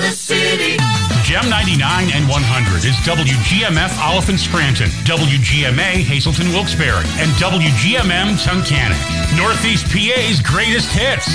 the city. Gem 99 and 100 is WGMF Oliphant Scranton, WGMA Hazelton Wilkes-Barre, and WGMM Tunkhannock. Northeast PA's greatest hits.